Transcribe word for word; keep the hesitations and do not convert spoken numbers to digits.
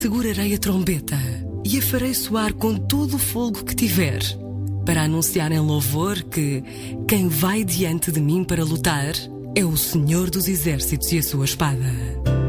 Segurarei a trombeta e a farei soar com todo o fogo que tiver, para anunciar em louvor que quem vai diante de mim para lutar é o Senhor dos Exércitos e a sua espada.